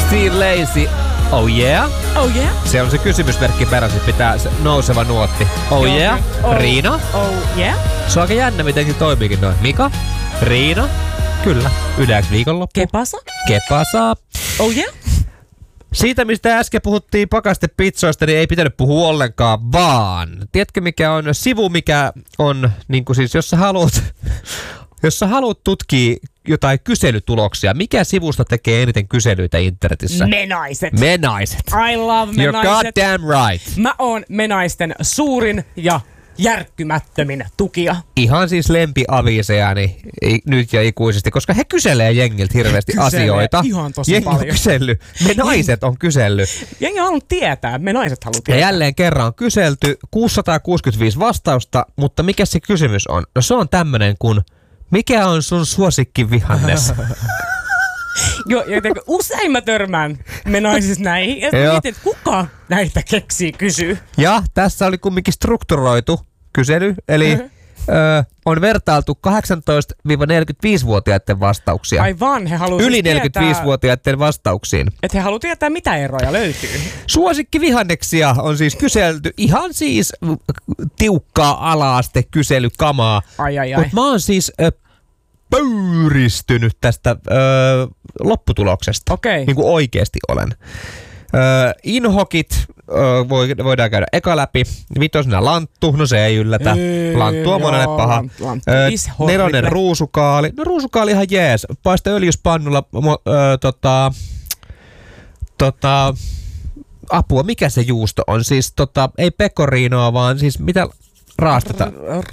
Still Lazy. Oh yeah? Oh yeah? Se on se kysymysmerkki perässä, pitää se nouseva nuotti. Oh Joo, yeah? oh, Riina? Oh yeah? Se on aika jännä, miten se toimiikin noin. Mika? Riina? Kyllä. Ydäks viikonloppu? Kepasa? Kepasa. Oh yeah? Siitä, mistä äsken puhuttiin pakastepizzoista, niin ei pitänyt puhua ollenkaan, vaan tiedätkö mikä on sivu, mikä on, niin kuin siis, jos sä haluat tutkia jotain kyselytuloksia, mikä sivusta tekee eniten kyselyitä internetissä? Menaiset. Menaiset. I love menaiset. You're goddamn right. Mä oon menaisten suurin ja järkkymättömin tukija. Ihan siis lempiaviisejani nyt ja ikuisesti, koska he kyselee jengiltä hirveästi asioita. Ihan tosi Jengi paljon. on kysellyt. Me naiset on kysellyt. Jengi haluaa tietää. Me naiset haluaa tietää. Ja jälleen kerran on kyselty 665 vastausta, mutta mikä se kysymys on? No se on tämmönen kuin, mikä on sun suosikkivihannes? Joo, ja usein mä törmään me naisissa näihin. Ja mietin, että kuka näitä keksii kysyy. Ja tässä oli kumminkin strukturoitu kysely, eli on vertailtu 18-45-vuotiaiden vastauksia. Aivan, he haluaa Yli siis 45-vuotiaiden vastauksiin. Että he haluaa tietää, mitä eroja löytyy. Suosikkivihanneksia on siis kyselty ihan siis tiukkaa ala-aste kyselykamaa. Mutta mä oon siis pöyristynyt tästä lopputuloksesta. Okei. Niin kuin oikeesti olen. Inhokit voidaan käydä eka läpi. Vitosena lanttu, no se ei yllätä. Lanttu on monelle paha. Nelonen ruusukaali. No ruusukaali ihan jees. Paista öljyspannulla apua, mikä se juusto on? Siis ei pecorinoa, vaan siis mitä raastetaan?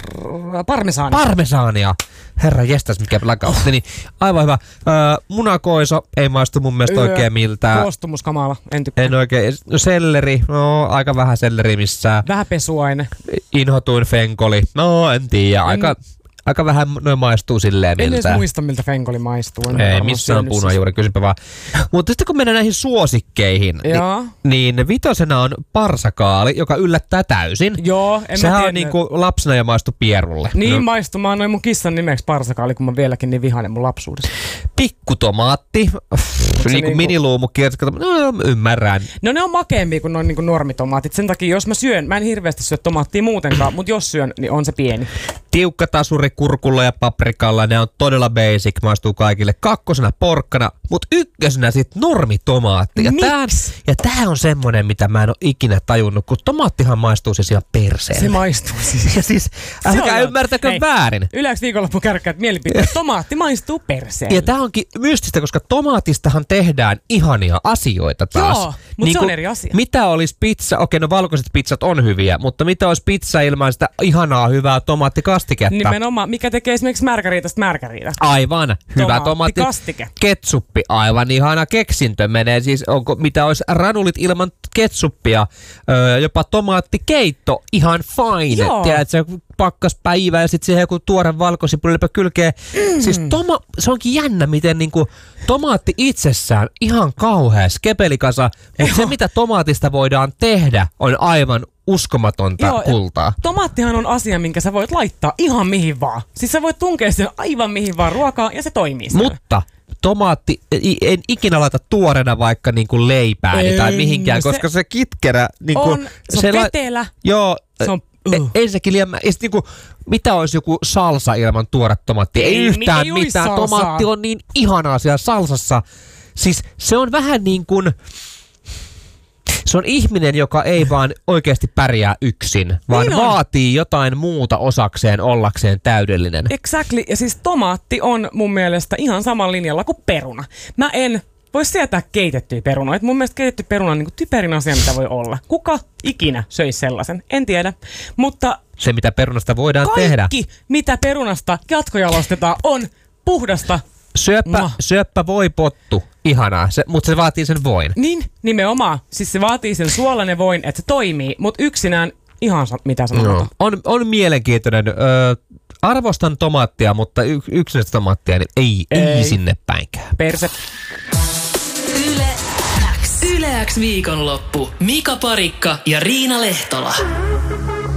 Parmesaania. Herra jestas, mikä läkäutti. Niin, aivan hyvä. Munakoiso ei maistu mun mielestä oikein miltään. Koostumuskamala, en tykkää. En oikein. No selleri, no aika vähän selleri missään. Vähän pesuaine. Inhotuin fenkoli, no en tiedä. Aika vähän noin maistuu silleen miltä. En edes muista, miltä fenkoli maistuu. Ei, missä on punajuuri, kysypä vaan. Mutta sitten kun mennään näihin suosikkeihin, niin vitosena on parsakaali, joka yllättää täysin. Joo, en sehän mä tiedä. on niinku lapsena ja maistu pierulle. Niin maistuu. Mä annoin mun kissan nimeksi parsakaali, kun mä vieläkin niin vihainen mun lapsuudessa. Pikkutomaatti, niinku miniluumukirska, no ymmärrän. No ne on makeampia kuin noin niinku normitomaatit. Sen takia jos mä syön, mä en hirveästi syö tomaattia muutenkaan, mutta jos syön, niin on se pieni. Tiukka tasuri kurkulla ja paprikalla, ne on todella basic, maistuu kaikille. Kakkosena porkkana, mutta ykkösenä sit normitomaatti. Ja tää on semmonen, mitä mä en oo ikinä tajunnut, kun tomaattihan maistuu siis ihan perseen. Se maistuu siis. Ja siis, älkää ymmärtäkö väärin. Yleensä viikonloppu kärkkäät mielipiteet. Tomaatti maistuu perseen. Ja tää onkin mystistä, koska tomaatistahan tehdään ihania asioita taas. Joo, mutta se on eri asia. Mitä olisi pizza? Okei, no valkoiset pizzat on hyviä, mutta mitä olisi pizza ilman sitä ihanaa, hyvää tomaattikastiketta? Nimenomaan, mikä tekee esimerkiksi märkäriitasta märkäriitasta. Aivan, hyvä tomaattikastike. Ketsuppi, aivan ihana keksintö menee. Siis mitä olisi ranulit ilman ketsuppia, jopa tomaattikeitto, ihan fine. Tiedätkö, pakkaspäivä ja sitten siihen joku tuore valkosipulilepä kylkeen. Siis se onkin jännä, miten niinku tomaatti itsessään ihan kauhea skepelikasa, mutta se mitä tomaatista voidaan tehdä on aivan uskomatonta kultaa. Tomaattihan on asia, minkä sä voit laittaa ihan mihin vaan. Siis sä voit tunkea sen aivan mihin vaan ruokaa ja se toimii siellä. Mutta tomaatti en ikinä laita tuoreena vaikka niinku leipääni tai mihinkään, koska se kitkerä niinku, se on vetelä. Joo. Se on ensinnäkin niinku, mitä olisi joku salsa ilman tuore tomaattia? Ei yhtään mitään. Tomaatti on niin ihanaa siellä salsassa. Siis se on vähän niin kuin se on ihminen, joka ei vaan oikeasti pärjää yksin, vaan vaatii jotain muuta osakseen ollakseen täydellinen. Exactly. Ja siis tomaatti on mun mielestä ihan saman linjalla kuin peruna. Mä en voi sietää keitettyä perunoita. Mun mielestä keitetty peruna on niin kuin typerin asia, mitä voi olla. Kuka ikinä söisi sellaisen? En tiedä. Mutta se, mitä perunasta voidaan tehdä. Kaikki, mitä perunasta jatkojalostetaan, on puhdasta. Syöppä voi pottu. Ihanaa, mutta se vaatii sen voin. Niin, nimenomaan. Siis se vaatii sen suolainen voin, että se toimii, mutta yksinään ihan mitä sanotaan. On mielenkiintoinen. Arvostan tomaattia, mutta yksinäistä tomaattia niin ei sinne päinkään. Perse. Yle X viikonloppu. Mika Parikka ja Riina Lehtola.